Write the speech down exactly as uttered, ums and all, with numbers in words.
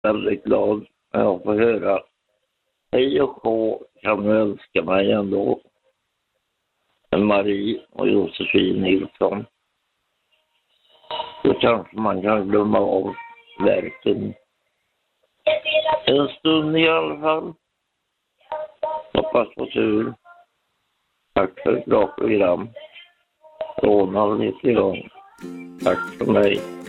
väldigt glad när jag får höra hej och hå, kan du älska mig ändå? Marie och Josefin Nilsson. Då kanske man kan glömma av verken. En stund i alla fall. Hoppas på tur. Tack för ett bra program. Ronald heter jag. Tack för mig.